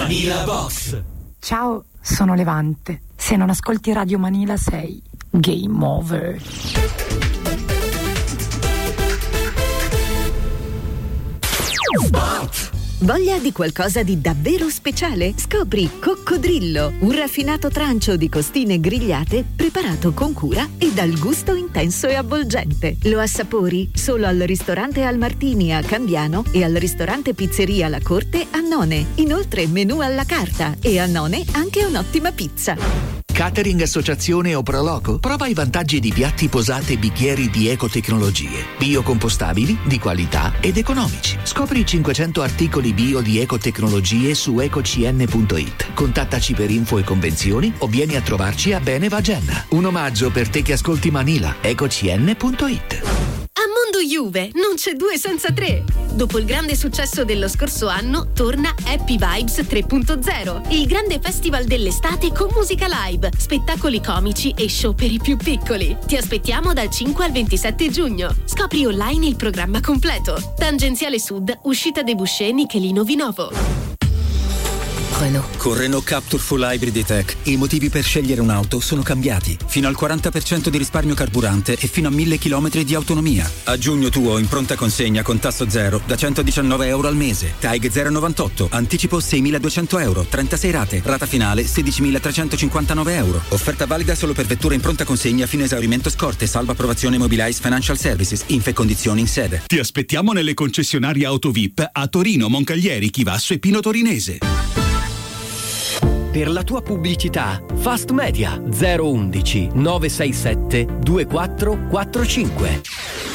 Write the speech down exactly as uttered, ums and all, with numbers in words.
Manila Box. Ciao, sono Levante. Se non ascolti Radio Manila sei game over. Spot. Voglia di qualcosa di davvero speciale? Scopri Coccodrillo, un raffinato trancio di costine grigliate preparato con cura e dal gusto intenso e avvolgente. Lo assapori solo al ristorante Al Martini a Cambiano e al ristorante Pizzeria La Corte a None. Inoltre menù alla carta e a None anche un'ottima pizza. Catering Associazione o Proloco? Prova i vantaggi di piatti, posate e bicchieri di ecotecnologie, biocompostabili, di qualità ed economici. Scopri i cinquecento articoli bio di ecotecnologie su ecocn punto it. Contattaci per info e convenzioni o vieni a trovarci a Benevagenna. Un omaggio per te che ascolti Manila. ecocn punto it. A Mondo Juve non c'è due senza tre. Dopo il grande successo dello scorso anno, torna Happy Vibes tre punto zero, il grande festival dell'estate con musica live, spettacoli comici e show per i più piccoli. Ti aspettiamo dal cinque al ventisette giugno. Scopri online il programma completo. Tangenziale Sud, uscita De Boucher, Michelino Vinovo. Renault. Con Renault Captur Full Hybrid E-Tech i motivi per scegliere un'auto sono cambiati. Fino al quaranta per cento di risparmio carburante e fino a mille chilometri di autonomia. A giugno tuo in pronta consegna con tasso zero da centodiciannove euro al mese. T A I G zero virgola novantotto, anticipo seimiladuecento euro, trentasei rate, rata finale sedicimilatrecentocinquantanove euro. Offerta valida solo per vetture in pronta consegna fino a esaurimento scorte, salvo approvazione Mobilize Financial Services, info e condizioni in sede. Ti aspettiamo nelle concessionarie Auto V I P a Torino, Moncaglieri, Chivasso e Pino Torinese. Per la tua pubblicità, Fast Media zero uno uno nove sei sette due quattro quattro cinque.